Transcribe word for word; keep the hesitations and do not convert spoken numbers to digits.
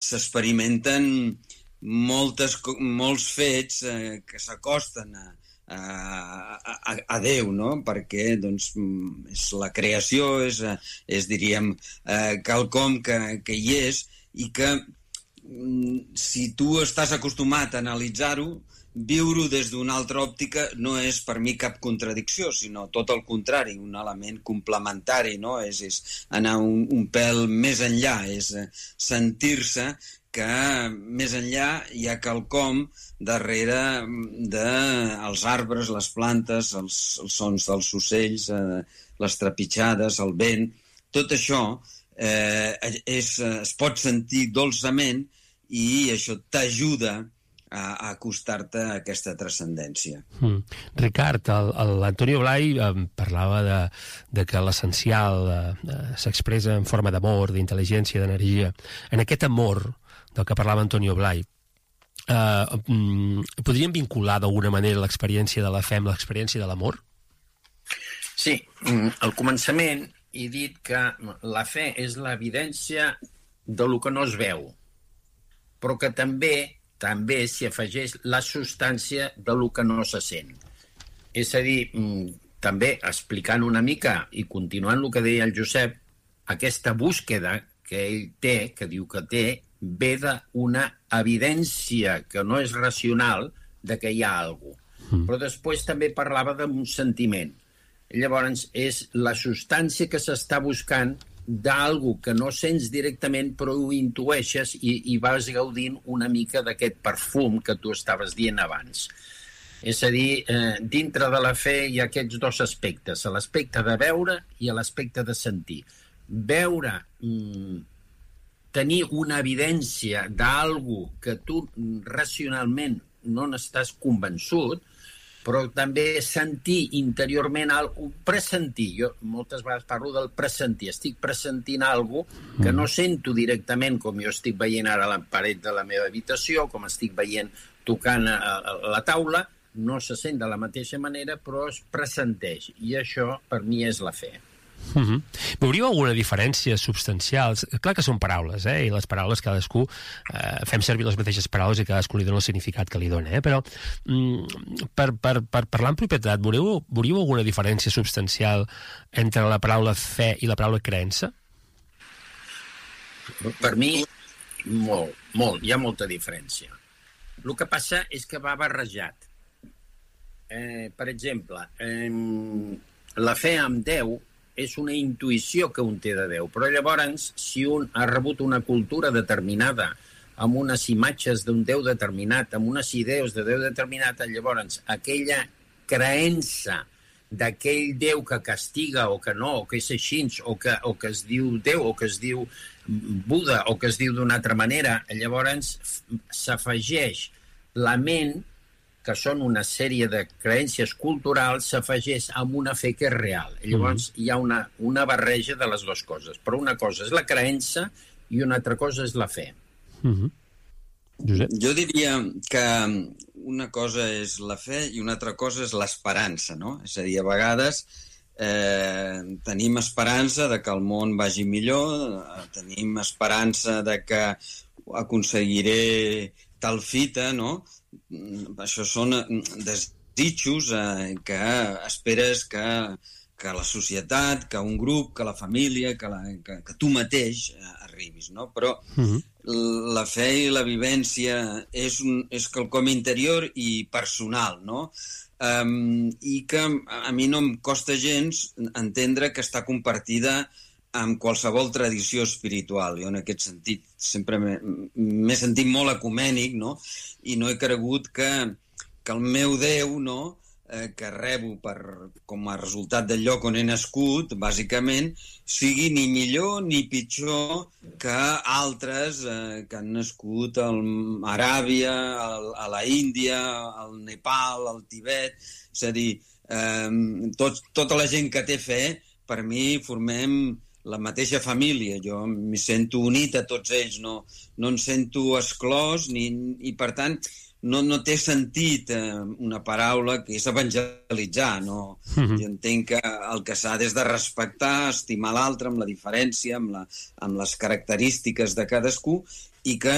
s'experimenten moltes, molts fets eh, que s'acosten a, a, a, a Déu, no? Perquè doncs, és la creació, és, és diríem, eh, quelcom que, que hi és i que si tu estàs acostumat a analitzar-ho, viure-ho des d'una altra òptica no és per mi cap contradicció, sinó tot el contrari, un element complementari, no? És, és anar un, un pèl més enllà, és sentir-se que més enllà hi ha quelcom darrere dels arbres, les plantes, els, els sons dels ocells, eh, les trepitjades, el vent, tot això eh, és, es pot sentir dolçament i això t'ajuda a acostar-te a aquesta transcendència. Mm. Ricard, l'Antonio Blay eh, parlava de, de que l'essencial eh, s'expressa en forma d'amor, d'intel·ligència, d'energia. En aquest amor del que parlava Antonio Blay, eh, mm, podríem vincular d'alguna manera l'experiència de la fe amb l'experiència de l'amor? Sí, al començament he dit que la fe és l'evidència de lo que no es veu, però que també també s'hi afegeix la substància de lo que no se sent. És a dir, també explicant una mica i continuant el que deia el Josep, aquesta búsqueda que ell té, que diu que té, ve d'una evidència que no és racional de que hi ha alguna cosa. Però després també parlava d'un sentiment. Llavors, és la substància que s'està buscant d'algú que no sents directament però ho intueixes i, i vas gaudint una mica d'aquest perfum que tu estaves dient abans. És a dir, eh, dintre de la fe hi ha aquests dos aspectes, l'aspecte de veure i l'aspecte de sentir. Veure, mm, tenir una evidència d'algú que tu racionalment no n'estàs convençut, però també sentir interiorment un pressentir. Jo moltes vegades parlo del pressentir. Estic pressentint alguna cosa que no sento directament, com jo estic veient ara a la paret de la meva habitació, com estic veient tocant a, a la taula, no se sent de la mateixa manera, però es pressenteix. I això, per mi, és la fe. Uh-huh. Veuríeu alguna diferència substancial? Clar que són paraules, eh? I les paraules cadascú eh, fem servir les mateixes paraules i cadascú li dona el significat que li dona, eh? Però mm, per, per, per parlar en propietat, veuríeu, veuríeu alguna diferència substancial entre la paraula fe i la paraula creença? Per mi, molt, molt, hi ha molta diferència. El que passa és que va barrejat. Eh, per exemple, eh, la fe en Déu és una intuïció que un té de Déu, però llavors, si un ha rebut una cultura determinada, amb unes imatges d'un Déu determinat, amb unes idees de Déu determinat, llavors aquella creença d'aquell Déu que castiga o que no, o que és així, o que, o que es diu Déu, o que es diu Buda, o que es diu d'una altra manera, llavors s'afegeix la ment, que són una sèrie de creences culturals, s'afegeix amb una fe que és real. Llavors, mm-hmm. hi ha una, una barreja de les dues coses. Però una cosa és la creença i una altra cosa és la fe. Mm-hmm. Josep? Jo diria que una cosa és la fe i una altra cosa és l'esperança, no? És a dir, a vegades eh, tenim esperança de que el món vagi millor, tenim esperança de que aconseguiré tal fita, no? Això són desitjos eh, que esperes que, que la societat, que un grup, que la família, que, la, que, que tu mateix eh, arribis, no? Però uh-huh. la fe i la vivència és, un, és quelcom interior i personal, no? Um, i que a mi no em costa gens entendre que està compartida amb qualsevol tradició espiritual. Jo en aquest sentit sempre m'he sentit molt ecumènic, no? I no he cregut que, que el meu Déu, no? eh, que rebo per, com a resultat del lloc on he nascut, bàsicament, sigui ni millor ni pitjor que altres eh, que han nascut a Aràbia, a la Índia, al Nepal, al Tibet. És a dir, eh, tot, tota la gent que té fe, per mi formem la mateixa família. Jo m'hi sento unit a tots ells, no, no em sento exclòs, ni, i per tant no, no té sentit eh, una paraula que és evangelitzar. No? Mm-hmm. Jo entenc que el que s'ha és de respectar, estimar l'altre amb la diferència, amb, la, amb les característiques de cadascú, i que